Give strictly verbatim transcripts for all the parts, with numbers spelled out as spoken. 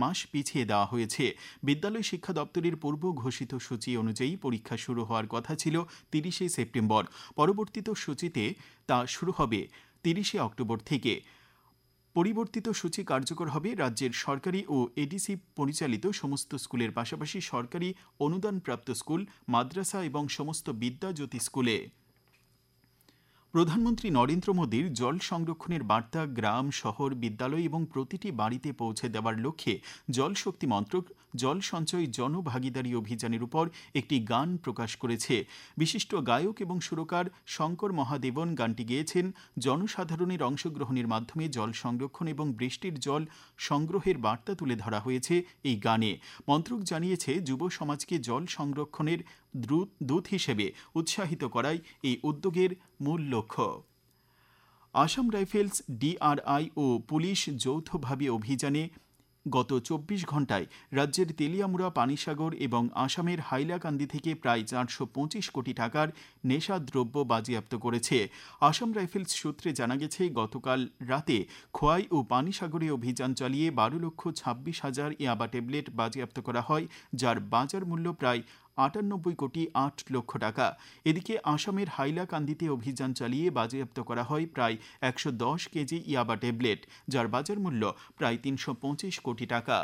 মাস পিছিয়ে দেওয়া হয়েছে। বিদ্যালয় শিক্ষা দপ্তরের পূর্ব ঘোষিত সূচি অনুযায়ী পরীক্ষা শুরু হওয়ার কথা ছিল তিরিশে সেপ্টেম্বর। পরবর্তীত সূচিতে তা শুরু হবে তিরিশে অক্টোবর থেকে। পরিবর্তিত সূচি কার্যকর হবে রাজ্যের সরকারি ও এডিসি পরিচালিত সমস্ত স্কুলের পাশাপাশি সরকারি অনুদানপ্রাপ্ত স্কুল, মাদ্রাসা এবং সমস্ত বিদ্যাজ্যোতি স্কুলে। প্রধানমন্ত্রী নরেন্দ্র মোদীর জল সংরক্ষণের বার্তা গ্রাম, শহর, বিদ্যালয় এবং প্রতিটি বাড়িতে পৌঁছে দেওয়ার লক্ষ্যে জল শক্তি মন্ত্রক জল সঞ্চয় জনভাগিদারী অভিযানের উপর একটি গান প্রকাশ করেছে। বিশিষ্ট গায়ক এবং সুরকার শঙ্কর মহাদেবন গানটি গেয়েছেন। জনসাধারণের অংশগ্রহণের মাধ্যমে জল সংরক্ষণ এবং বৃষ্টির জল সংগ্রহের বার্তা তুলে ধরা হয়েছে এই গানে। মন্ত্রক জানিয়েছে, যুব সমাজকে জল সংরক্ষণের দূত হিসেবে উৎসাহিত করাই এই উদ্যোগের মূল লক্ষ্য। আসাম রাইফেলস, ডিআরআই ও পুলিশ যৌথভাবে অভিযানে গত চব্বিশ ঘণ্টায় রাজ্যের তেলিয়ামুড়া, পানিসাগর এবং আসামের হাইলাকান্দি থেকে প্রায় চারশো পঁচিশ কোটি টাকার নেশাদ্রব্য বাজেয়াপ্ত করেছে। আসাম রাইফেলস সূত্রে জানা গেছে, গতকাল রাতে খোয়াই ও পানিসাগরে অভিযান চালিয়ে বারো লক্ষ ছাব্বিশ হাজার ইয়াবা ট্যাবলেট বাজেয়াপ্ত করা হয়, যার বাজার মূল্য প্রায় আটানব্বই কোটি আট লক্ষ টাকা। এদিকে আসামের হাইলাকান্দিতে অভিযান চালিয়ে বাজেয়াপ্ত করা হয় প্রায় একশো দশ কেজি ইয়াবা ট্যাবলেট, যার বাজার মূল্য প্রায় তিনশো পঁচিশ কোটি টাকা।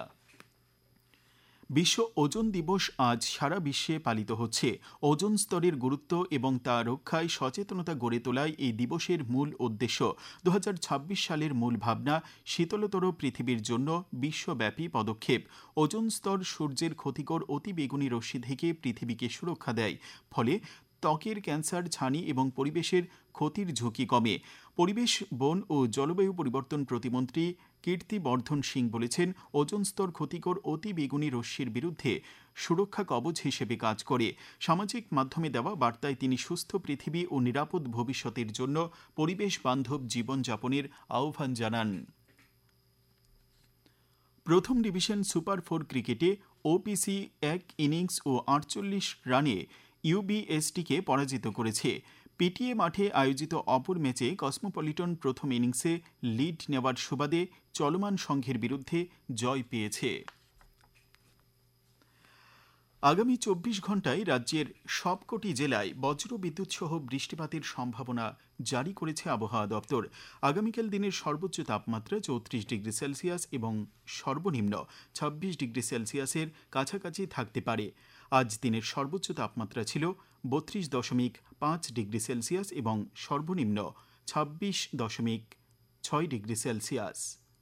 বিশ্ব ওজোন দিবস আজ সারা বিশ্বে পালিত হচ্ছে। ওজোন স্তরের গুরুত্ব এবং তা রক্ষায় সচেতনতা গড়ে তোলাই এই দিবসের মূল উদ্দেশ্য। দু হাজার ছাব্বিশ সালের মূল ভাবনা শীতলতর পৃথিবীর জন্য বিশ্বব্যাপী পদক্ষেপ। ওজোন স্তর সূর্যের ক্ষতিকর অতিবেগুনি রশ্মি থেকে পৃথিবীকে সুরক্ষা দেয়, ফলে ত্বকের ক্যান্সার, ছানি এবং পরিবেশের ক্ষতির ঝুঁকি কমে। পরিবেশ, বন ও জলবায়ু পরিবর্তন প্রতিমন্ত্রী কীর্তিবর্ধন সিং বলেছেন, ওজোন স্তর ক্ষতিকর অতি বেগুনি রশ্মির বিরুদ্ধে সুরক্ষা কবচ হিসেবে কাজ করে। সামাজিক মাধ্যমে দেওয়া বার্তায় তিনি সুস্থ পৃথিবী ও নিরাপদ ভবিষ্যতের জন্য পরিবেশ বান্ধব জীবনযাপনের আহ্বান জানান। প্রথম ডিভিশন সুপার ফোর ক্রিকেটে ওপিসি এক ইনিংস ও আটচল্লিশ রানে ইউবিএসটিকে পরাজিত করেছে। পিটিএ মাঠে আয়োজিত অপর ম্যাচে কসমোপলিটন প্রথম ইনিংসে লিড নেওয়ার সুবাদে চলমান সংঘের বিরুদ্ধে জয় পেয়েছে। আগামী চব্বিশ ঘণ্টায় রাজ্যের সবকটি জেলায় বজ্রবিদ্যুৎ সহ বৃষ্টিপাতের সম্ভাবনা জারি করেছে আবহাওয়া দপ্তর। আগামীকাল দিনের সর্বোচ্চ তাপমাত্রা চৌত্রিশ ডিগ্রি সেলসিয়াস এবং সর্বনিম্ন ছাব্বিশ ডিগ্রি সেলসিয়াসের কাছাকাছি থাকতে পারে। আজ দিনের সর্বোচ্চ তাপমাত্রা ছিল বত্রিশ দশমিক পাঁচ ডিগ্রি সেলসিয়াস এবং সর্বনিম্ন ছাব্বিশ দশমিক ছয় ডিগ্রি সেলসিয়াস।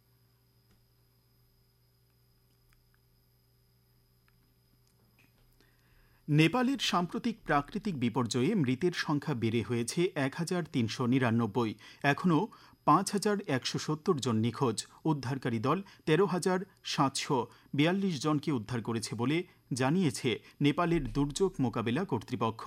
নেপালের সাম্প্রতিক প্রাকৃতিক বিপর্যয়ে মৃতের সংখ্যা বেড়ে হয়েছে এক হাজার তিনশো নিরানব্বই। এখনও পাঁচ হাজার একশো সত্তর জন নিখোঁজ। উদ্ধারকারী দল তেরো হাজার সাতশো বিয়াল্লিশ জনকে উদ্ধার করেছে বলে জানিয়েছে নেপালের দুর্যোগ মোকাবেলা কর্তৃপক্ষ।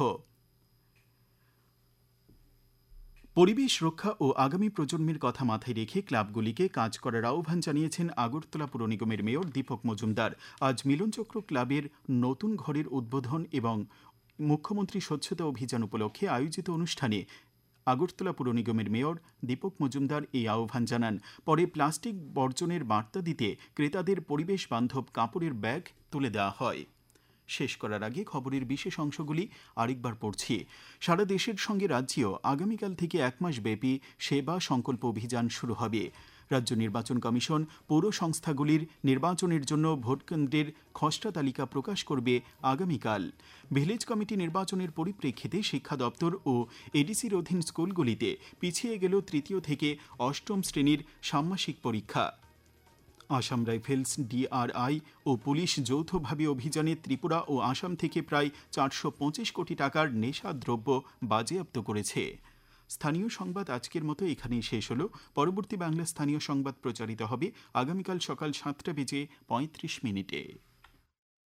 পরিবেশ রক্ষা ও আগামী প্রজন্মের কথা মাথায় রেখে ক্লাবগুলিকে কাজ করার আহ্বান জানিয়েছেন আগরতলা পুর নিগমের মেয়র দীপক মজুমদার। আজ মিলনচক্র ক্লাবের নতুন ঘরের উদ্বোধন এবং মুখ্যমন্ত্রী স্বচ্ছতা অভিযান উপলক্ষে আয়োজিত অনুষ্ঠানে আগরতলা পুর নিগমের মেয়র দীপক মজুমদার এই আহ্বান জানান। পরে প্লাস্টিক বর্জনের বার্তা দিতে ক্রেতাদের পরিবেশ বান্ধব কাপড়ের ব্যাগ তুলে দেওয়া হয়। শেষ করার আগে খবরের বিশেষ অংশগুলি আরেকবার পড়ছি। সারা দেশের সঙ্গে রাজ্যেও আগামীকাল থেকে এক মাস ব্যাপী সেবা সংকল্প অভিযান শুরু হবে। রাজ্য নির্বাচন কমিশন পৌর সংস্থাগুলির নির্বাচনের জন্য ভোটকেন্দ্রের খসড়া তালিকা প্রকাশ করবে আগামীকাল। ভিলেজ কমিটি নির্বাচনের পরিপ্রেক্ষিতে শিক্ষা দপ্তর ও এডিসির অধীন স্কুলগুলিতে পিছিয়ে গেল তৃতীয় থেকে অষ্টম শ্রেণীর ষান্মাসিক পরীক্ষা। আসাম রাইফেলস, ডিআরআই ও পুলিশ যৌথভাবে অভিযানে ত্রিপুরা ও আসাম থেকে প্রায় চারশো পঁচিশ কোটি টাকার নেশাদ্রব্য বাজেয়াপ্ত করেছে। স্থানীয় সংবাদ আজকের মতো এখানেই শেষ হলো। পরবর্তী বাংলা স্থানীয় সংবাদ প্রচারিত হবে আগামীকাল সকাল সাতটা বেজে পঁয়ত্রিশ মিনিটে।